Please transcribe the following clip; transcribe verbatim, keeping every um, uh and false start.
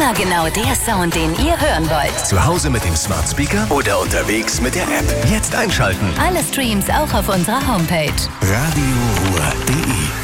Immer genau der Sound, den ihr hören wollt. Zu Hause mit dem Smart Speaker oder unterwegs mit der App. Jetzt einschalten. Alle Streams auch auf unserer Homepage. radio ruhr punkt de